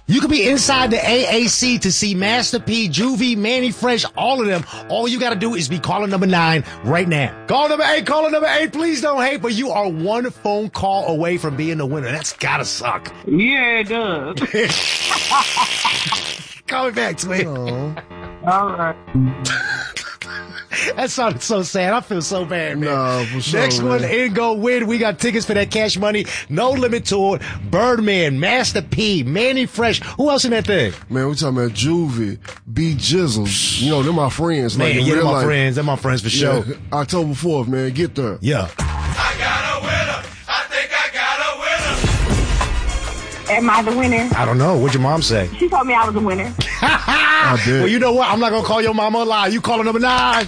You could be inside the AAC to see Master P, Juvie, Manny Fresh, all of them. All you got to do is be caller number 9 right now. Caller number 8, please don't hate, but you are one phone call away from being the winner. That's gotta suck. Yeah, it does. Call me back, Twin. All right. That sounded so sad. I feel so bad, man. No, for sure, Next one, in go win. We got tickets for that Cash Money. No Limit Tour. Birdman, Master P, Manny Fresh. Who else in that thing? Man, we talking about Juvie, B Jizzle. You know, they're my friends. Man, like, yeah, they're my friends. They're my friends for sure. Yeah, October 4th, man. Get there. Yeah. I got a winner. I think I got a winner. Am I the winner? I don't know. What'd your mom say? She told me I was a winner. I did. Well, you know what? I'm not going to call your mama a lie. You calling number 9.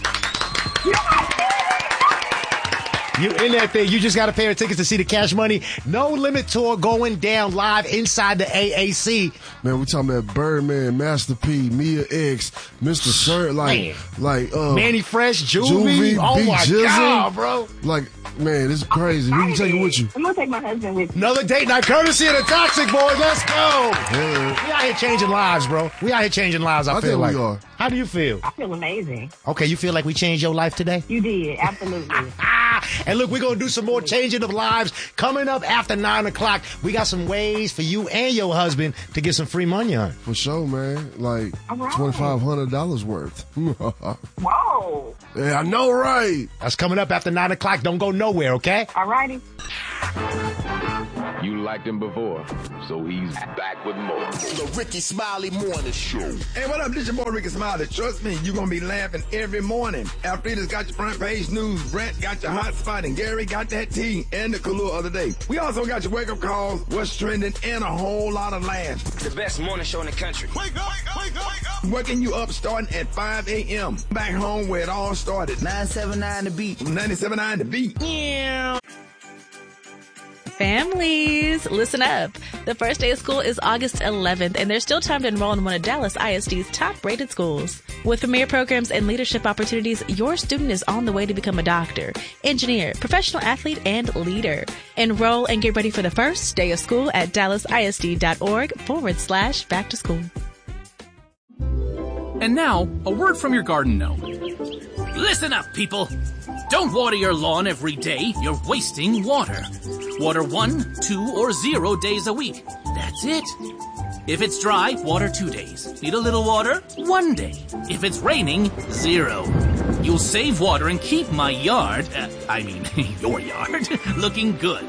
You in that thing. You just got a pair of tickets to see the Cash Money No Limit Tour going down live inside the AAC. Man, we talking about Birdman, Master P, Mia X, Mr. Sir, like Manny Fresh, Juvie. Oh, B my Jizzle. God, bro. Like, man, it's crazy. Who you taking with you? I'm going to take my husband with me. Another date night courtesy of the Toxic Boys. Let's go. Yeah. We out here changing lives, bro. We out here changing lives, I feel think like. we are. How do you feel? I feel amazing. Okay, you feel like we changed your life today? You did, absolutely. And look, we're going to do some more changing of lives coming up after 9 o'clock. We got some ways for you and your husband to get some free money on. For sure, man. Like All right. $2,500 worth. Whoa. Yeah, I know, right? That's coming up after 9 o'clock. Don't go nowhere, okay? All righty. You liked him before, so he's back with more. The Ricky Smiley Morning Show. Hey, what up? This your boy Ricky Smiley. Trust me, you're going to be laughing every morning. Alfreda's got your front page news. Brent got your hot spot. And Gary got that tea and the Kahlua of the day. We also got your wake-up calls, what's trending, and a whole lot of laughs. The best morning show in the country. Wake up, wake up, wake up, wake up. Waking you up starting at 5 a.m. Back home where it all started. 979 The Beat. 97.9 The Beat. Yeah. Families, listen up. The first day of school is August 11th, and there's still time to enroll in one of Dallas ISD's top-rated schools. With premier programs and leadership opportunities, your student is on the way to become a doctor, engineer, professional athlete, and leader. Enroll and get ready for the first day of school at dallasisd.org/back to school. And now, a word from your garden gnome. Listen up, people. Don't water your lawn every day. You're wasting water. Water 1, 2, or 0 days a week. That's it. If it's dry, water 2 days. Need a little water? 1 day. If it's raining, 0. You'll save water and keep my yard, your yard, looking good.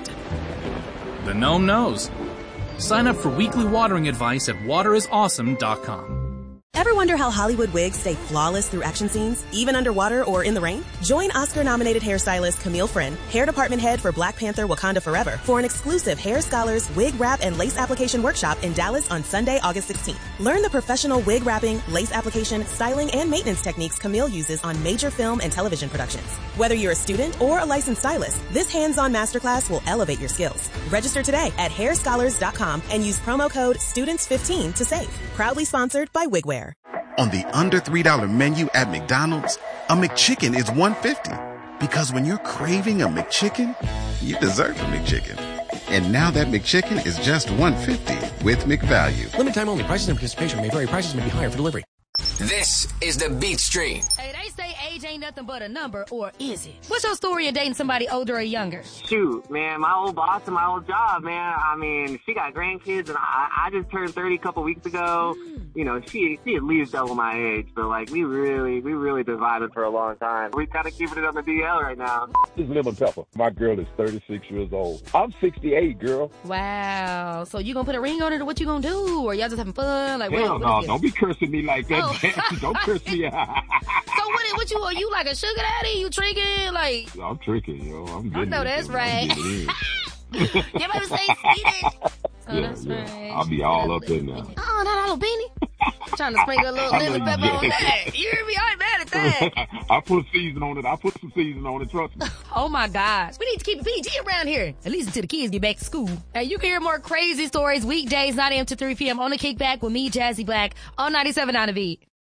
The gnome knows. Sign up for weekly watering advice at waterisawesome.com. Ever wonder how Hollywood wigs stay flawless through action scenes, even underwater or in the rain? Join Oscar-nominated hairstylist Camille Friend, hair department head for Black Panther Wakanda Forever, for an exclusive Hair Scholars wig wrap and lace application workshop in Dallas on Sunday, August 16th. Learn the professional wig wrapping, lace application, styling, and maintenance techniques Camille uses on major film and television productions. Whether you're a student or a licensed stylist, this hands-on masterclass will elevate your skills. Register today at hairscholars.com and use promo code STUDENTS15 to save. Proudly sponsored by Wigwear. On the under $3 menu at McDonald's, a McChicken is $1.50. Because when you're craving a McChicken, you deserve a McChicken. And now that McChicken is just $1.50 with McValue. Limited time only. Prices and participation may vary. Prices may be higher for delivery. This is the Beat Stream. Hey, they say age ain't nothing but a number, or is it? What's your story of dating somebody older or younger? Shoot, man, my old boss and my old job, man. I mean, she got grandkids, and I just turned 30 a couple weeks ago. You know, she at least double my age, so like we really divided for a long time. We kind of keeping it on the DL right now. This is Lemon Pepper. My girl is 36 years old. I'm 68, girl. Wow. So you gonna put a ring on it, or what you gonna do, or y'all just having fun? Like, hell no, don't be cursing me like that. Oh. Don't curse me. So what you are you like a sugar daddy? You tricking? Like I'm tricking, yo. I'm getting I know that's right. Your baby say skeeted. Oh, yeah, that's yeah. right. I'll be all up in there. Oh, not a little beanie. Trying to sprinkle a little lemon pepper on that. You hear me? I ain't mad at that. I put season on it. I put some season on it. Trust me. Oh my gosh. We need to keep it PG around here. At least until the kids get back to school. Hey, you can hear more crazy stories weekdays 9 a.m. to 3 p.m. on the Kickback with me, Jazzy Black, on 97.9 The Beat.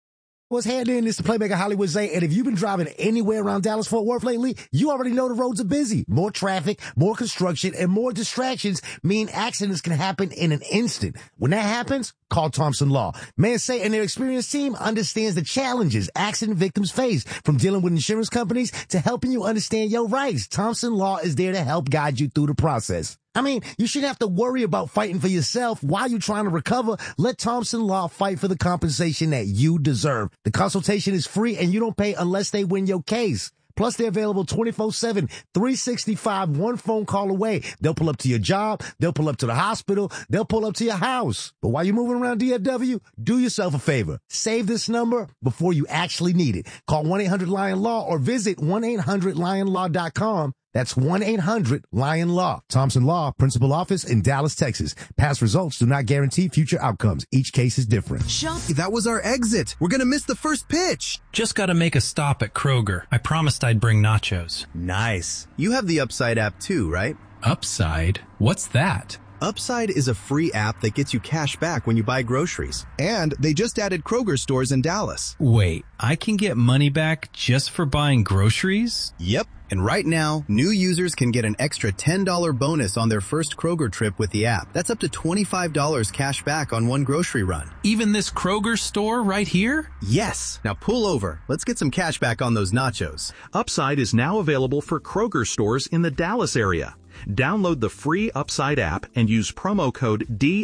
What's happening? It's the Playmaker Hollywood Zay, and if you've been driving anywhere around Dallas-Fort Worth lately, you already know the roads are busy. More traffic, more construction, and more distractions mean accidents can happen in an instant. When that happens, call Thompson Law. Man Say and their experienced team understands the challenges accident victims face, from dealing with insurance companies to helping you understand your rights. Thompson Law is there to help guide you through the process. I mean, you shouldn't have to worry about fighting for yourself while you're trying to recover. Let Thompson Law fight for the compensation that you deserve. The consultation is free and you don't pay unless they win your case. Plus, they're available 24/7, 365, one phone call away. They'll pull up to your job. They'll pull up to the hospital. They'll pull up to your house. But while you're moving around DFW, do yourself a favor. Save this number before you actually need it. Call 1-800-LION-LAW or visit 1-800-LIONLAW.com. That's 1-800-LION-LAW. Thompson Law, principal office in Dallas, Texas. Past results do not guarantee future outcomes. Each case is different. That was our exit. We're gonna miss the first pitch. Just gotta make a stop at Kroger. I promised I'd bring nachos. Nice. You have the Upside app too, right? Upside? What's that? Upside is a free app that gets you cash back when you buy groceries. And they just added Kroger stores in Dallas. Wait, I can get money back just for buying groceries? Yep. And right now, new users can get an extra $10 bonus on their first Kroger trip with the app. That's up to $25 cash back on one grocery run. Even this Kroger store right here? Yes. Now pull over. Let's get some cash back on those nachos. Upside is now available for Kroger stores in the Dallas area. Download the free Upside app and use promo code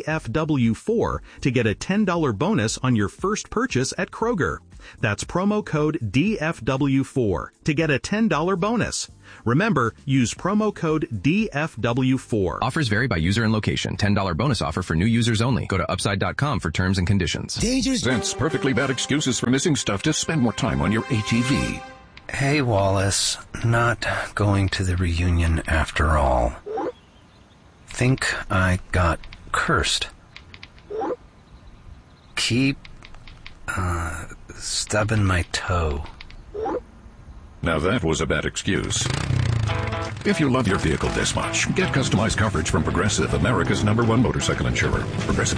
DFW4 to get a $10 bonus on your first purchase at Kroger. That's promo code DFW4 to get a $10 bonus. Remember, use promo code DFW4. Offers vary by user and location. $10 bonus offer for new users only. Go to upside.com for terms and conditions. Dangerous. Presents perfectly bad excuses for missing stuff to spend more time on your ATV. Hey, Wallace. Not going to the reunion after all. Think I got cursed. Keep, stubbing my toe. Now that was a bad excuse. If you love your vehicle this much, get customized coverage from Progressive, America's #1 motorcycle insurer. Progressive